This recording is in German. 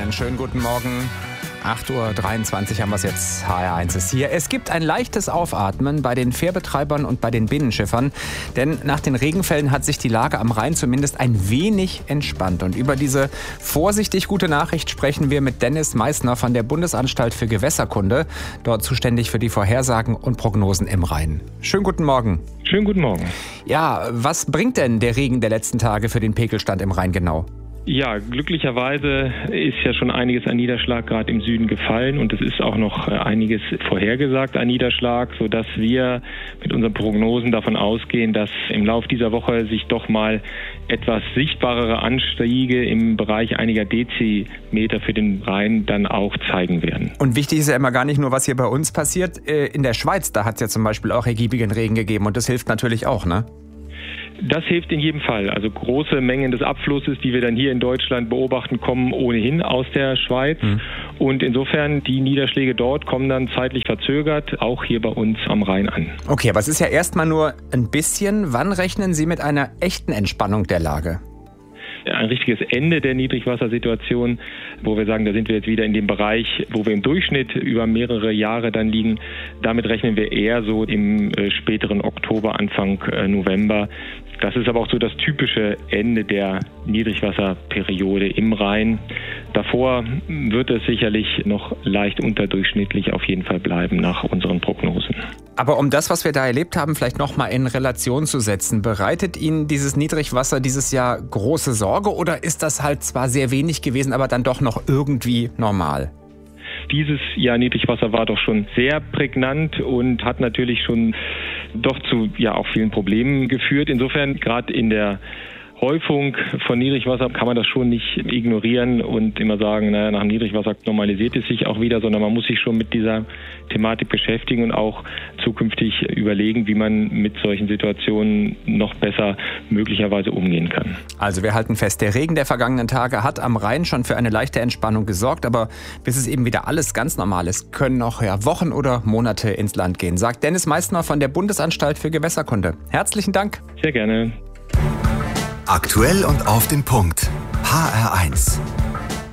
einen schönen guten Morgen. 8.23 Uhr haben wir es jetzt. HR1 ist hier. Es gibt ein leichtes Aufatmen bei den Fährbetreibern und bei den Binnenschiffern. Denn nach den Regenfällen hat sich die Lage am Rhein zumindest ein wenig entspannt. Und über diese vorsichtig gute Nachricht sprechen wir mit Dennis Meissner von der Bundesanstalt für Gewässerkunde. Dort zuständig für die Vorhersagen und Prognosen im Rhein. Schönen guten Morgen. Schönen guten Morgen. Ja, was bringt denn der Regen der letzten Tage für den Pegelstand im Rhein genau? Ja, glücklicherweise ist ja schon einiges an Niederschlag gerade im Süden gefallen und es ist auch noch einiges vorhergesagt an Niederschlag, sodass wir mit unseren Prognosen davon ausgehen, dass im Laufe dieser Woche sich doch mal etwas sichtbarere Anstiege im Bereich einiger Dezimeter für den Rhein dann auch zeigen werden. Und wichtig ist ja immer gar nicht nur, was hier bei uns passiert. In der Schweiz, da hat es ja zum Beispiel auch ergiebigen Regen gegeben und das hilft natürlich auch, ne? Das hilft in jedem Fall. Also große Mengen des Abflusses, die wir dann hier in Deutschland beobachten, kommen ohnehin aus der Schweiz. Und insofern, die Niederschläge dort kommen dann zeitlich verzögert auch hier bei uns am Rhein an. Okay, aber es ist ja erstmal nur ein bisschen. Wann rechnen Sie mit einer echten Entspannung der Lage? Ein richtiges Ende der Niedrigwassersituation, wo wir sagen, da sind wir jetzt wieder in dem Bereich, wo wir im Durchschnitt über mehrere Jahre dann liegen. Damit rechnen wir eher so im späteren Oktober, Anfang November. Das ist aber auch so das typische Ende der Niedrigwasserperiode im Rhein. Davor wird es sicherlich noch leicht unterdurchschnittlich auf jeden Fall bleiben nach unseren Prognosen. Aber um das, was wir da erlebt haben, vielleicht noch mal in Relation zu setzen, bereitet Ihnen dieses Niedrigwasser dieses Jahr große Sorge oder ist das halt zwar sehr wenig gewesen, aber dann doch noch irgendwie normal? Dieses Jahr Niedrigwasser war doch schon sehr prägnant und hat natürlich schon doch zu auch vielen Problemen geführt. Insofern gerade in der Häufung von Niedrigwasser kann man das schon nicht ignorieren und immer sagen, naja, nach Niedrigwasser normalisiert es sich auch wieder, sondern man muss sich schon mit dieser Thematik beschäftigen und auch zukünftig überlegen, wie man mit solchen Situationen noch besser möglicherweise umgehen kann. Also wir halten fest, der Regen der vergangenen Tage hat am Rhein schon für eine leichte Entspannung gesorgt, aber bis es eben wieder alles ganz normal ist, können noch Wochen oder Monate ins Land gehen, sagt Dennis Meissner von der Bundesanstalt für Gewässerkunde. Herzlichen Dank. Sehr gerne. Aktuell und auf den Punkt. HR1.